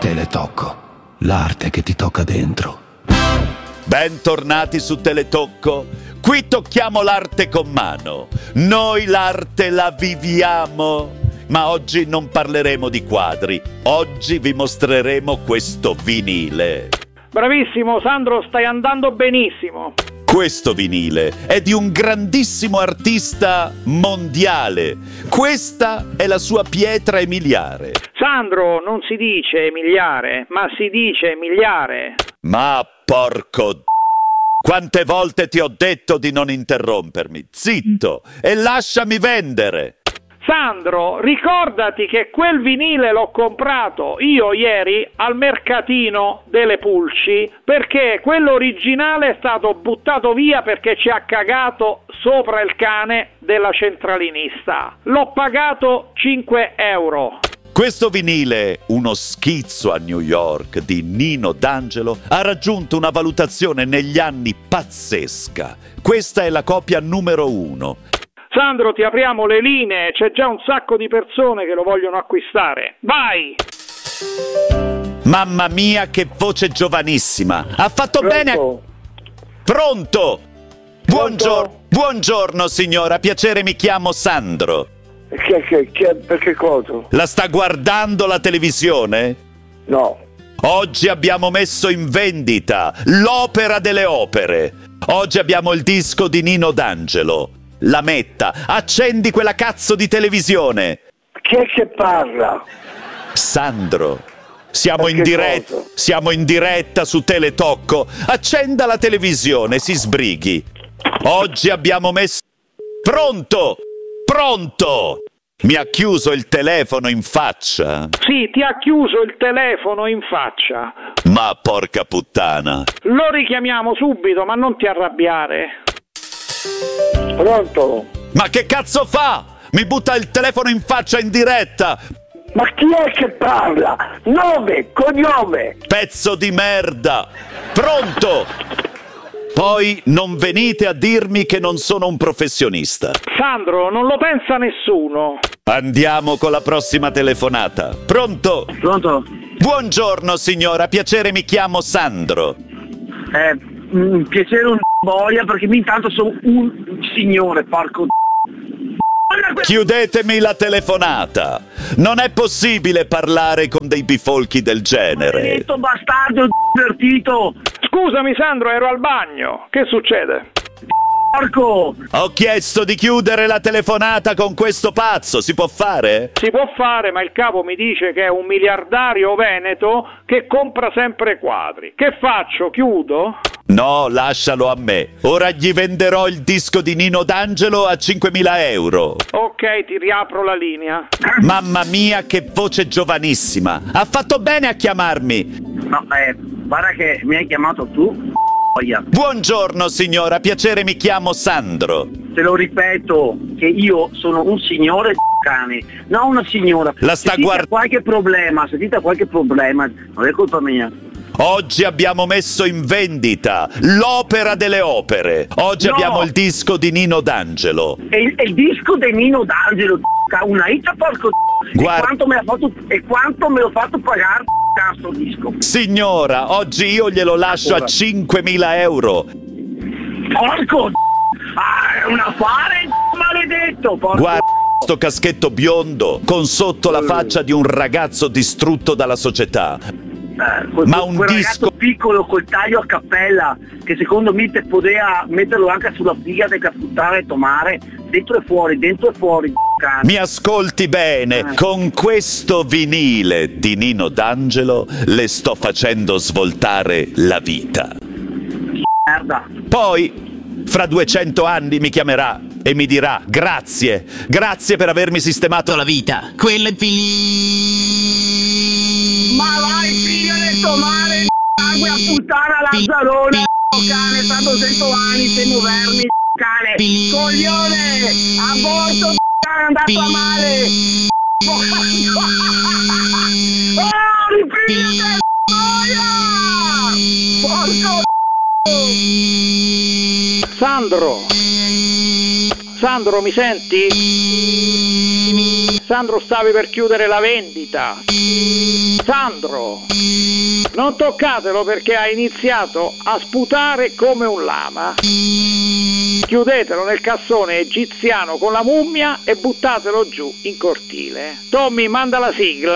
Teletocco, l'arte che ti tocca dentro. Bentornati su Teletocco. Qui tocchiamo l'arte con mano. Noi l'arte la viviamo. Ma oggi non parleremo di quadri. Oggi vi mostreremo questo vinile. Bravissimo Sandro, stai andando benissimo. Questo vinile è di un grandissimo artista mondiale. Questa è la sua pietra miliare. Sandro, non si dice miliare, ma si dice miliare. Ma porco quante volte ti ho detto di non interrompermi. Zitto e lasciami vendere. Sandro, ricordati che quel vinile l'ho comprato io ieri al mercatino delle Pulci, perché quello originale è stato buttato via perché ci ha cagato sopra il cane della centralinista. L'ho pagato 5 euro. Questo vinile, uno schizzo a New York di Nino D'Angelo, ha raggiunto una valutazione negli anni pazzesca. Questa è la copia numero 1. Sandro, ti apriamo le linee, c'è già un sacco di persone che lo vogliono acquistare. Vai! Mamma mia, che voce giovanissima! Ha fatto bene a... Pronto? Buongiorno signora, piacere, mi chiamo Sandro. Perché cosa? La sta guardando la televisione? No. Oggi abbiamo messo in vendita l'opera delle opere. Oggi abbiamo il disco di Nino D'Angelo. La metta, accendi quella cazzo di televisione. Chi è che parla? Sandro, siamo in diretta su Teletocco. Accenda la televisione, si sbrighi. Oggi abbiamo messo... Pronto! Mi ha chiuso il telefono in faccia. Sì, ti ha chiuso il telefono in faccia. Ma porca puttana. Lo richiamiamo subito, ma non ti arrabbiare. Pronto? Ma che cazzo fa? Mi butta il telefono in faccia in diretta. Ma chi è che parla? Nome, cognome. Pezzo di merda. Pronto? Poi non venite a dirmi che non sono un professionista. Sandro, non lo pensa nessuno. Andiamo con la prossima telefonata. Pronto? Pronto? Buongiorno signora, piacere, mi chiamo Sandro. Piacere un boia, perché intanto sono un signore, porco. Chiudetemi la telefonata. Non è possibile parlare con dei bifolchi del genere. Maledetto bastardo divertito. Scusami Sandro, ero al bagno. Che succede? Porco. Ho chiesto di chiudere la telefonata con questo pazzo, si può fare? Si può fare, ma il capo mi dice che è un miliardario veneto che compra sempre quadri. Che faccio? Chiudo? No, lascialo a me. Ora gli venderò il disco di Nino D'Angelo a 5.000 euro. Ok, ti riapro la linea. Mamma mia, che voce giovanissima. Ha fatto bene a chiamarmi. No, guarda che mi hai chiamato tu. Buongiorno signora, piacere, mi chiamo Sandro. Te lo ripeto, che io sono un signore cane, non una signora. La sta guardando. Se dite qualche problema, non è colpa mia. Oggi abbiamo messo in vendita l'opera delle opere. Oggi abbiamo il disco di Nino D'Angelo. E il disco di Nino D'Angelo, una ita porco. Guarda. E quanto me l'ho fatto pagare questo disco? Signora, oggi io glielo lascio a 5.000 euro. Porco. È un affare maledetto, porco. Guarda sto caschetto biondo con sotto la faccia di un ragazzo distrutto dalla società. Ma un quel disco ragazzo piccolo col taglio a cappella, che secondo me te poteva metterlo anche sulla figa del caputtare e tomare dentro e fuori, cane. Mi ascolti bene, con questo vinile di Nino D'Angelo le sto facendo svoltare la vita. Merda. Poi, fra 200 anni mi chiamerà e mi dirà grazie per avermi sistemato la vita. Quello è finito. Ma vai, figlio del tomare, sangue a puttana Lazzarone, cane, tra 200 anni, sei moderni, cane, coglione, aborto, cane, andato a male. Oh, riprendete, boia! Porco! Sandro, mi senti? Sandro, stavi per chiudere la vendita. Sandro, non toccatelo perché ha iniziato a sputare come un lama. Chiudetelo nel cassone egiziano con la mummia e buttatelo giù in cortile. Tommy, manda la sigla.